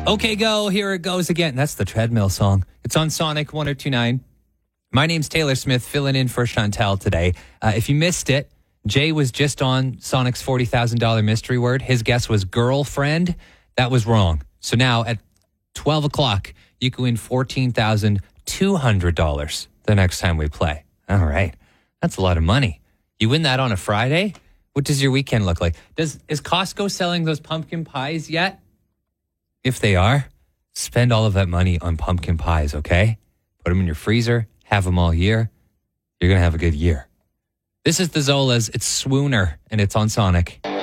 Okay, go. Here it goes again. That's the treadmill song. It's on Sonic 102.9. My name's Taylor Smith, filling in for Chantel today. If you missed it, Jay was just on Sonic's $40,000 mystery word. His guess was girlfriend. That was wrong. So now at 12 o'clock, you can win $14,200 the next time we play. All right. That's a lot of money. You win that on a Friday? What does your weekend look like? Is Costco selling those pumpkin pies yet? If they are, spend all of that money on pumpkin pies, okay? Put them in your freezer, have them all year. You're going to have a good year. This is the Zolas. It's Swooner, and it's on Sonic.